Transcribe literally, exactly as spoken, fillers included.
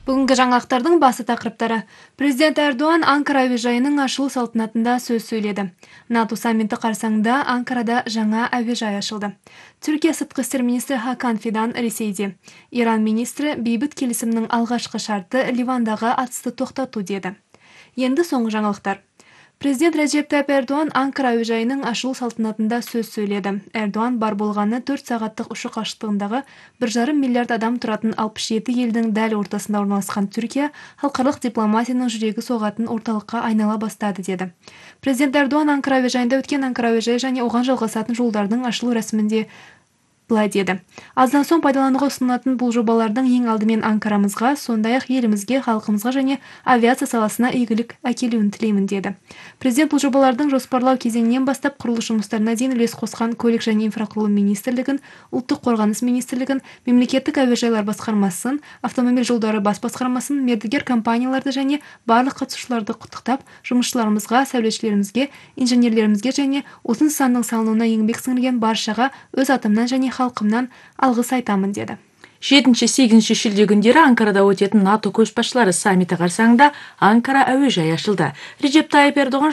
Бүгінгі жаңалықтардың басы тақырыптары. Президент Эрдоған Анкара әуежайының ашылу салтанатында сөз сөйледі. НАТО саммиті қарсаңында Анкарада жаңа әуежай ашылды. Түркия сыртқы істер министрі Хакан Фидан Ресейде. Иран министрі бейбіт келісімнің алғашқы шарты Ливандағы атысты тоқтату деді. Енді соңғы жаңалықтар. Президент Реджеп Тайып Эрдоған Анкара әуежайының ашылу салтанатында сөз сөйледі. Эрдоған бар болғаны төрт сағаттық ұшу қашықтығындағы бір жарым миллиард адам тұратын алпыс жеті елдің дәл ортасында орналасқан Түркия халықаралық дипломатияның жүрегі соғатын орталыққа айнала бастады деді. Президент Эрдоған Анкара әуежайында өткен Анкара әуежайы және оған жалғасатын жолдардың ашылу рәсімінде былай деді. Аздан соң пайдалануға ұсынылатын бұл жобалардың ең алдымен Анкарамызға, сондай-ақ елімізге, халқымызға және авиация саласына игілік әкелуін тілеймін деді. Президент бұл жобалардың жоспарлау кезеңінен бастап құрылыс жұмыстарына дейін үлес қосқан көлік және инфрақұрылым министрлігін, ұлттық қорғаныс министрлігін, мемлекеттік әуежайлар басқармасын, автомобиль жолдары бас басқармасын, мердігер компанияларды және барлық қатысушыларды құттықтап, жұмысшыларымызға, сәулетшілерімізге, инженерлерімізге және осы нысанның салынуына еңбек сіңірген баршаға өз атымнан және халқымнан алғыс айтамын деді. жетінші-сегізінші шілде күндері Анкарада өтетін НАТО көшбасшылары саммиті қарсаңында Анкара әуежайы ашылды. Реджеп Тайып Эрдоған